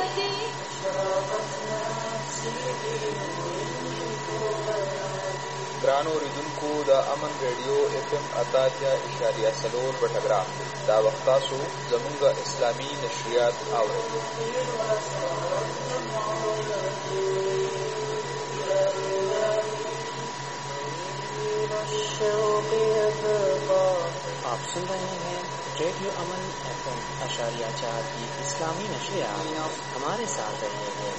ګرانو اوریدونکو د امن radio FM 88.4 بټګرام دا وخت تاسو زموږ اسلامي نشریات اورئ. आप सुन रहे हैं रेडियो अमन FM 88.4 की इस्लामी नशरियात. हमारे साथ रहिए.